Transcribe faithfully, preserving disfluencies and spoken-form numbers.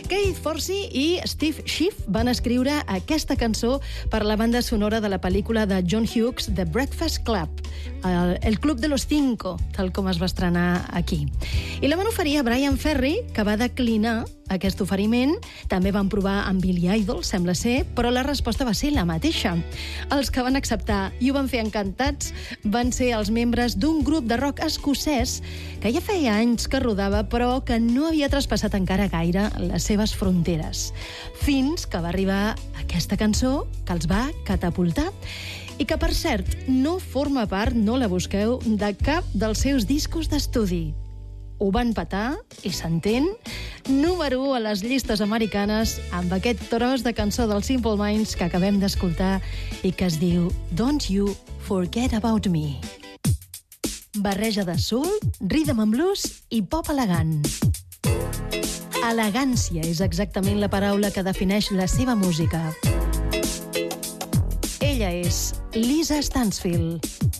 Keith Forsey i Steve Schiff van escriure aquesta cançó per la banda sonora de la pel·lícula de John Hughes, The Breakfast Club, el, el Club de los Cinco, tal com es va estrenar aquí. I la van oferir a Brian Ferry, que va declinar aquest oferiment. També van provar amb Billy Idol, sembla ser, però la resposta va ser la mateixa. Els que van acceptar i ho van fer encantats van ser els membres d'un grup de rock escocès que ja feia anys que rodava, però que no havia traspassat encara gaire les seves fronteres. Fins que va arribar aquesta cançó que els va catapultar i que, per cert, no forma part, no la busqueu, de cap dels seus discos d'estudi. Ho van petar, i s'entén, número u a les llistes americanes amb aquest tros de cançó dels Simple Minds que acabem d'escoltar i que es diu Don't You Forget About Me. Barreja de soul, rhythm and blues i pop elegant. Elegància és exactament la paraula que defineix la seva música. Ella és Lisa Stansfield.